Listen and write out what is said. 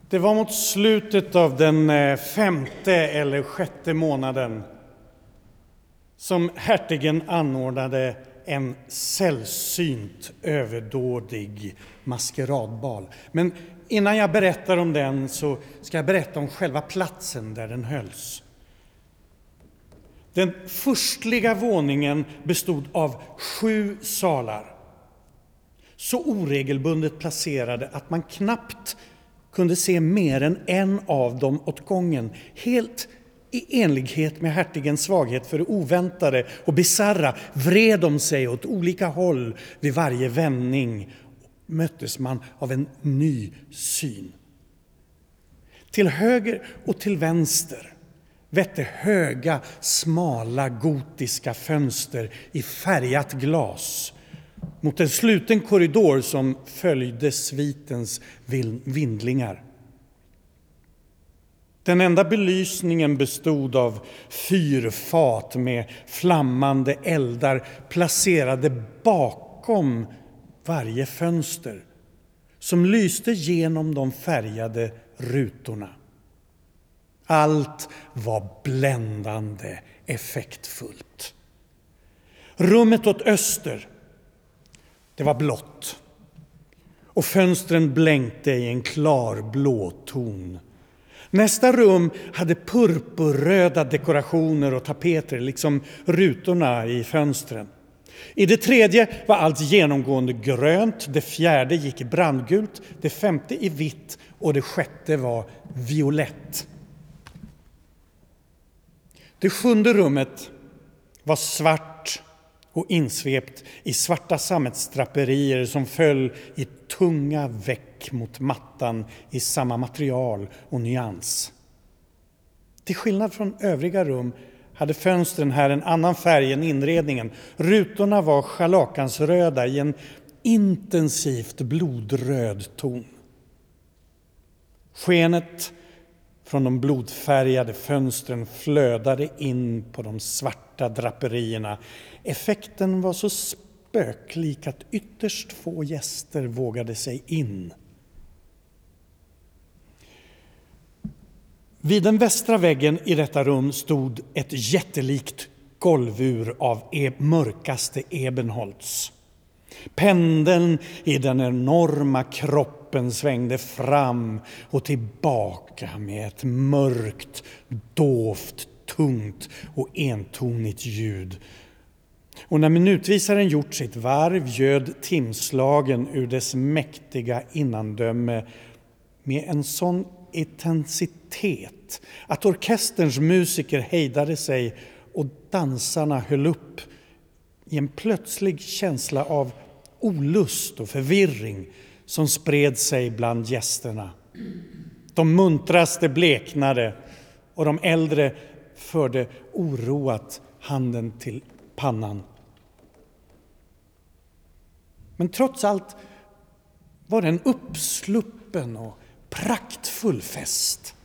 Det var mot slutet av den 5:e eller 6:e månaden som hertigen anordnade en sällsynt överdådig maskeradbal. Men innan jag berättar om den så ska jag berätta om själva platsen där den hölls. Den förstliga våningen bestod av 7 salar. Så oregelbundet placerade att man knappt kunde se mer än en av dem åt gången. Helt i enlighet med hertigens svaghet för det oväntade och bizarra vred de sig åt olika håll. Vid varje vändning möttes man av en ny syn. Till höger och till vänster vette höga, smala, gotiska fönster i färgat glas mot en sluten korridor som följde svitens vindlingar. Den enda belysningen bestod av fyrfat med flammande eldar placerade bakom varje fönster som lyste genom de färgade rutorna. Allt var bländande effektfullt. Rummet åt öster, det var blått och fönstren blänkte i en klar blå ton. Nästa rum hade purpurröda dekorationer och tapeter, liksom rutorna i fönstren. I det tredje var allt genomgående grönt, det fjärde gick i brandgult, det 5:e i vitt och det 6:e var violett. Det 7:e rummet var svart och insvept i svarta sammetsdraperier som föll i tunga veck mot mattan i samma material och nyans. Till skillnad från övriga rum hade fönstren här en annan färg än inredningen. Rutorna var scharlakansröda i en intensivt blodröd ton. Skenet från de blodfärgade fönstren flödade in på de svarta draperierna. Effekten var så spöklik att ytterst få gäster vågade sig in. Vid den västra väggen i detta rum stod ett jättelikt golvur av mörkaste ebenholts. Pendeln i den enorma kroppen svängde fram och tillbaka med ett mörkt, dovt, tungt och entonigt ljud. Och när minutvisaren gjort sitt varv ljöd timslagen ur dess mäktiga innandöme med en sån intensitet att orkesterns musiker hejdade sig och dansarna höll upp i en plötslig känsla av olust och förvirring som spred sig bland gästerna. De muntraste bleknade och de äldre förde oroat handen till pannan. Men trots allt var det en uppsluppen och praktfull fest.